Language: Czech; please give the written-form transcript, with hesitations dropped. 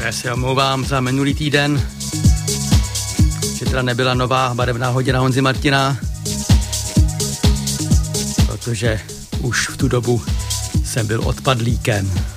Já se omlouvám za minulý týden, že teda nebyla nová barevná hodina Honzy Martina, protože už v tu dobu jsem byl odpadlíkem.